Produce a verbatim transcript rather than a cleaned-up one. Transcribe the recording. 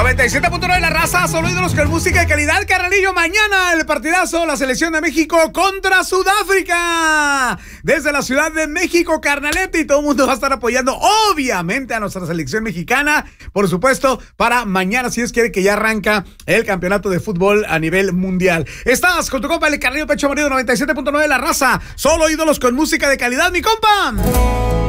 noventa y siete punto nueve La Raza, solo ídolos con música de calidad, carnalillo. Mañana el partidazo, la selección de México contra Sudáfrica. Desde la Ciudad de México, carnalete, y todo el mundo va a estar apoyando, obviamente, a nuestra selección mexicana, por supuesto, para mañana, si es quiere que ya arranca el campeonato de fútbol a nivel mundial. Estás con tu compa, el carnalillo Pecho Marido, noventa y siete punto nueve La Raza, solo ídolos con música de calidad, mi compa.